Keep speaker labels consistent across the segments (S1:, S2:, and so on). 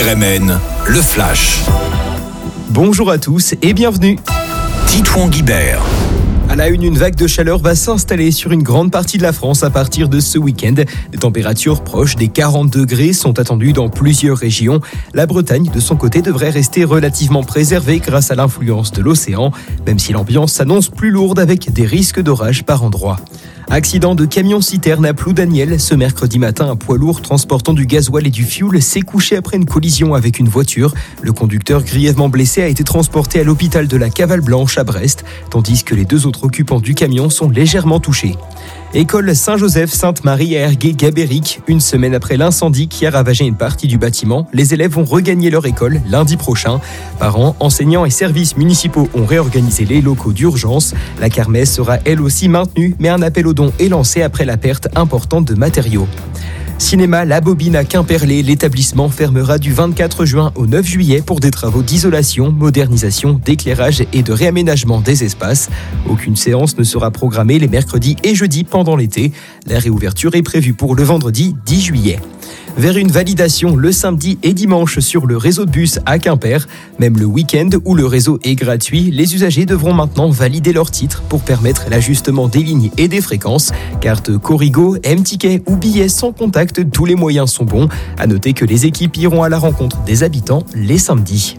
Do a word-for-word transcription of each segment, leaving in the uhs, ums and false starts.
S1: Bremen, le Flash.
S2: Bonjour à tous et bienvenue.
S1: Titouan Guibert.
S2: À la une, une vague de chaleur va s'installer sur une grande partie de la France à partir de ce week-end. Des températures proches des quarante degrés sont attendues dans plusieurs régions. La Bretagne, de son côté, devrait rester relativement préservée grâce à l'influence de l'océan, même si l'ambiance s'annonce plus lourde avec des risques d'orage par endroits. Accident de camion-citerne à Ploudaniel. Ce mercredi matin, un poids lourd transportant du gasoil et du fioul s'est couché après une collision avec une voiture. Le conducteur, grièvement blessé, a été transporté à l'hôpital de la Cavale-Blanche à Brest, tandis que les deux autres occupants du camion sont légèrement touchés. École Saint-Joseph-Sainte-Marie à Ergué-Gabéric. Une semaine après l'incendie qui a ravagé une partie du bâtiment, les élèves vont regagner leur école lundi prochain. Parents, enseignants et services municipaux ont réorganisé les locaux d'urgence. La kermesse sera elle aussi maintenue, mais un appel aux dons est lancé après la perte importante de matériaux. Cinéma La Bobine à Quimperlé, l'établissement fermera du vingt-quatre juin au neuf juillet pour des travaux d'isolation, modernisation, d'éclairage et de réaménagement des espaces. Aucune séance ne sera programmée les mercredis et jeudis pendant l'été. La réouverture est prévue pour le vendredi dix juillet. Vers une validation le samedi et dimanche sur le réseau de bus à Quimper. Même le week-end où le réseau est gratuit, les usagers devront maintenant valider leur titre pour permettre l'ajustement des lignes et des fréquences. Carte Corrigo, M-Ticket ou billets sans contact, tous les moyens sont bons. À noter que les équipes iront à la rencontre des habitants les samedis.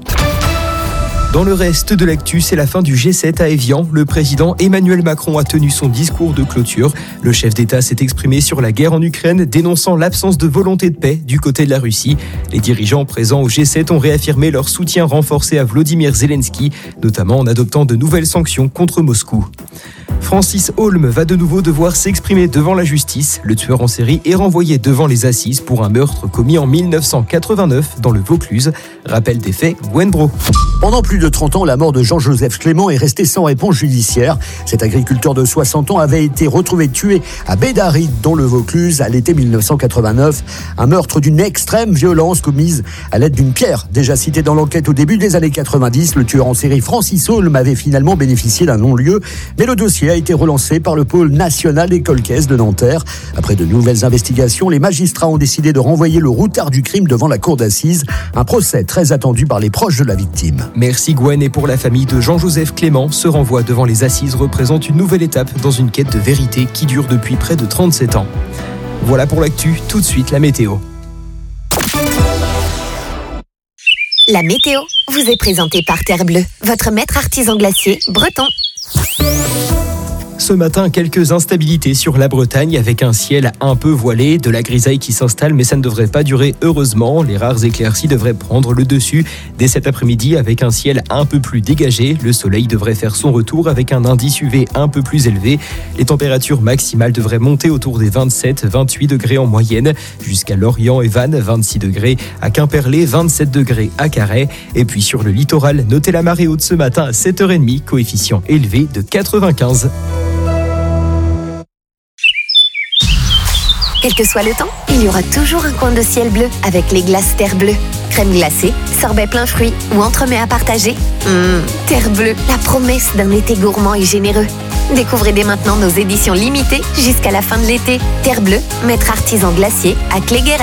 S2: Dans le reste de l'actu, c'est la fin du G sept à Évian. Le président Emmanuel Macron a tenu son discours de clôture. Le chef d'État s'est exprimé sur la guerre en Ukraine, dénonçant l'absence de volonté de paix du côté de la Russie. Les dirigeants présents au G sept ont réaffirmé leur soutien renforcé à Volodymyr Zelensky, notamment en adoptant de nouvelles sanctions contre Moscou. Francis Holm va de nouveau devoir s'exprimer devant la justice. Le tueur en série est renvoyé devant les assises pour un meurtre commis en mille neuf cent quatre-vingt-neuf dans le Vaucluse. Rappel des faits, Gwen Bro.
S3: Pendant plus de trente ans, la mort de Jean-Joseph Clément est restée sans réponse judiciaire. Cet agriculteur de soixante ans avait été retrouvé tué à Bédaride, dans le Vaucluse, à l'été mille neuf cent quatre-vingt-neuf. Un meurtre d'une extrême violence commise à l'aide d'une pierre. Déjà cité dans l'enquête au début des années quatre-vingt-dix, le tueur en série Francis Holm avait finalement bénéficié d'un non-lieu, mais le dossier a été relancé par le pôle national des Colcaisses de Nanterre. Après de nouvelles investigations, les magistrats ont décidé de renvoyer le routard du crime devant la cour d'assises. Un procès très attendu par les proches de la victime.
S2: Merci Gwen. Et pour la famille de Jean-Joseph Clément, ce renvoi devant les assises représente une nouvelle étape dans une quête de vérité qui dure depuis près de trente-sept ans. Voilà pour l'actu, tout de suite la météo.
S4: La météo vous est présentée par Terre Bleue, votre maître artisan glacier breton.
S2: Ce matin, quelques instabilités sur la Bretagne avec un ciel un peu voilé, de la grisaille qui s'installe, mais ça ne devrait pas durer heureusement. Les rares éclaircies devraient prendre le dessus dès cet après-midi avec un ciel un peu plus dégagé. Le soleil devrait faire son retour avec un indice U V un peu plus élevé. Les températures maximales devraient monter autour des vingt-sept à vingt-huit degrés en moyenne, jusqu'à Lorient et Vannes, vingt-six degrés, à Quimperlé, vingt-sept degrés à Carhaix. Et puis sur le littoral, notez la marée haute ce matin à sept heures trente, coefficient élevé de quatre-vingt-quinze.
S4: Quel que soit le temps, il y aura toujours un coin de ciel bleu avec les glaces Terre Bleue. Crème glacée, sorbet plein fruits ou entremets à partager. Mmh, Terre Bleue, la promesse d'un été gourmand et généreux. Découvrez dès maintenant nos éditions limitées jusqu'à la fin de l'été. Terre Bleue, maître artisan glacier à Cléguer.